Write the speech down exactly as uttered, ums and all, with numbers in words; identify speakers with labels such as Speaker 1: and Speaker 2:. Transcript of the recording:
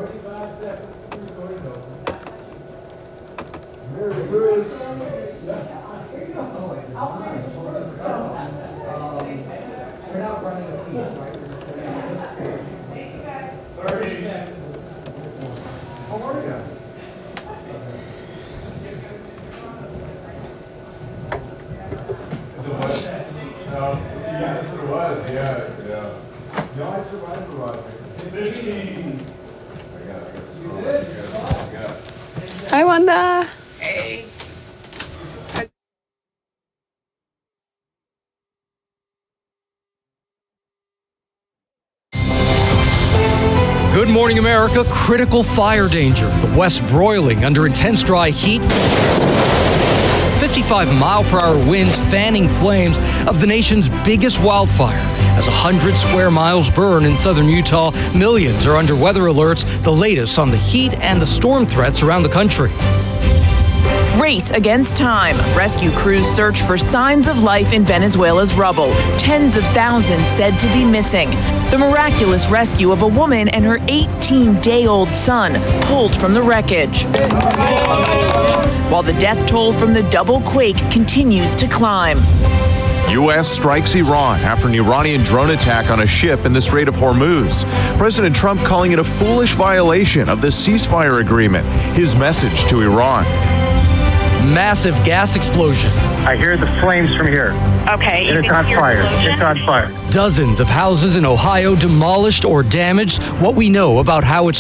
Speaker 1: Forty-five seconds. Recording open. Mary Bruce.
Speaker 2: We're not running a piece, right?
Speaker 1: Thirty seconds.
Speaker 3: How are you?
Speaker 4: The what? Um, yeah, that's what it was. Yeah, yeah.
Speaker 3: No, I survived the ride.
Speaker 4: Fifteen. I got it.
Speaker 3: You did?
Speaker 4: I got it. I got it.
Speaker 5: Hi, Wanda.
Speaker 6: Hey.
Speaker 7: Good morning, America. Critical fire danger. The West broiling under intense dry heat. fifty-five mile per hour winds fanning flames of the nation's biggest wildfire. As one hundred square miles burn in southern Utah, millions are under weather alerts, the latest on the heat and the storm threats around the country.
Speaker 8: Race against time. Rescue crews search for signs of life in Venezuela's rubble. Tens of thousands said to be missing. The miraculous rescue of a woman and her eighteen-day-old son pulled from the wreckage. While the death toll from the double quake continues to climb.
Speaker 9: U S strikes Iran after an Iranian drone attack on a ship in the Strait of Hormuz. President Trump calling it a foolish violation of the ceasefire agreement. His message to Iran.
Speaker 7: Massive gas explosion.
Speaker 10: I hear the flames from here.
Speaker 6: Okay.
Speaker 10: It's on fire. It's on fire.
Speaker 7: Dozens of houses in Ohio demolished or damaged. What we know about how it